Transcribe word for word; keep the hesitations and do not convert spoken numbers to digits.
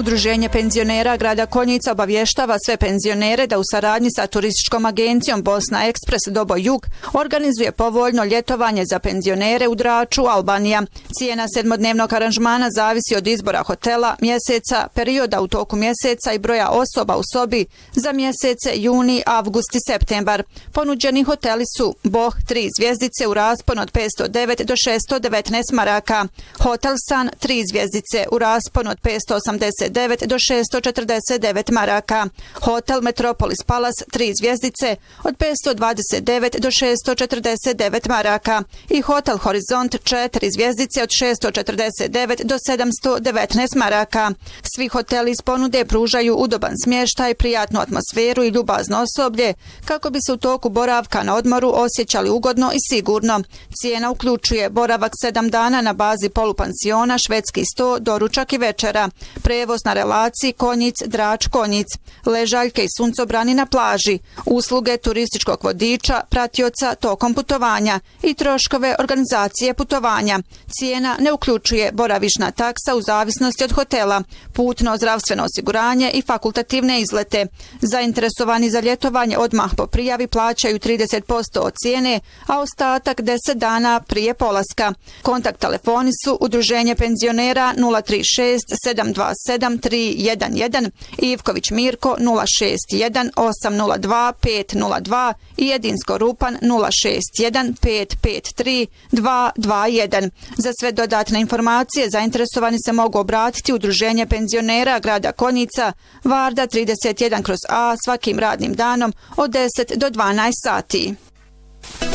Udruženje penzionera grada Konjica obavještava sve penzionere da u saradnji sa turističkom agencijom Bosna Ekspres Dobo Jug organizuje povoljno ljetovanje za penzionere u Draču, Albanija. Cijena sedmodnevnog aranžmana zavisi od izbora hotela, mjeseca, perioda u toku mjeseca i broja osoba u sobi za mjesece juni, avgust i septembar. Ponuđeni hoteli su Boh tri zvjezdice u rasponu od petsto devet do šesto devetnaest maraka, Hotel San tri zvjezdice u rasponu od petsto osamdeset devet do šesto četrdeset devet maraka, Hotel Metropolis Palace tri zvjezdice od petsto dvadeset devet do šesto četrdeset devet maraka i Hotel Horizont četiri zvjezdice od šesto četrdeset devet do sedamsto devetnaest maraka. Svi hoteli iz ponude pružaju udoban smještaj, prijatnu atmosferu i ljubazno osoblje kako bi se u toku boravka na odmoru osjećali ugodno i sigurno. Cijena uključuje boravak sedam dana na bazi polupansiona, švedski sto, doručak i večera, prevoz na relaciji Konjic-Drač-Konjic, ležaljke i suncobrani na plaži, usluge turističkog vodiča, pratioca tokom putovanja i troškove organizacije putovanja. Cijena ne uključuje boravišna taksa u zavisnosti od hotela, putno zdravstveno osiguranje i fakultativne izlete. Zainteresovani za ljetovanje odmah po prijavi plaćaju trideset posto od cijene, a ostatak deset dana prije polaska. Kontakt telefoni su Udruženje penzionera nula tri šest sedam dva sedam tri jedan jedan, Ivković Mirko nula šest jedan osam nula dva pet nula dva i Jedinsko Rupan nula šest jedan pet pet tri dva dva jedan. Za sve dodatne informacije zainteresovani se mogu obratiti Udruženje penzionera grada Konjica, Varda trideset jedan kroz A svakim radnim danom od deset do dvanaest sati.